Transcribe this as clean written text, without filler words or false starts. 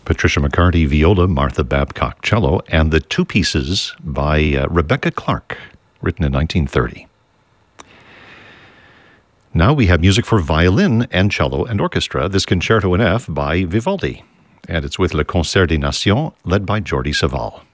Patricia McCarty, viola, Martha Babcock, cello, and the two pieces by Rebecca Clark, written in 1930. Now we have music for violin and cello and orchestra, this Concerto in F by Vivaldi, and it's with Le Concert des Nations, led by Jordi Savall.